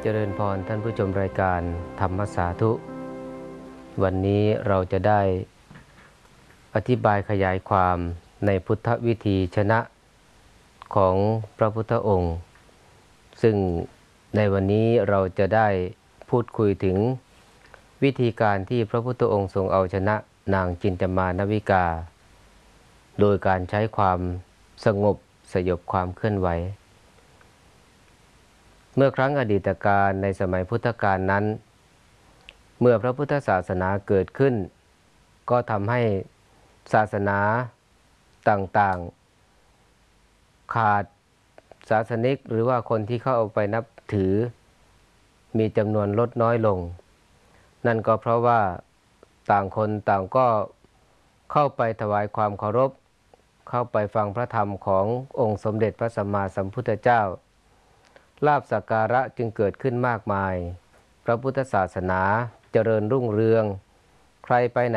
จริญพรท่านผู้ชมรายการธรรมสาธุวันนี้เราจะได้อธิบายขยายความในพุทธวิธีชนะของพระพุทธองค์ ซึ่งในวันนี้เราจะได้พูดคุยถึงวิธีการที่พระพุทธองค์ทรงเอาชนะนางจินตมานวิกาโดยการใช้ความสงบสยบความเคลื่อนไหวเมื่อครั้งอดีตการในสมัยพุทธกาลนั้นเมื่อพระพุทธศาสนาเกิดขึ้นก็ทำให้ศาสนาต่างๆขาดศาสนิกหรือว่าคนที่เข้าไปนับถือมีจำนวนลดน้อยลงนั่นก็เพราะว่าต่างคนต่างก็เข้าไปถวายความเคารพเข้าไปฟังพระธรรมขององค์สมเด็จพระสัมมาสัมพุทธเจ้าลาภสักการะจึงเกิดขึ้นมากมายพระพุทธศาสนาเจริญรุ่งเรืองใครไปไหน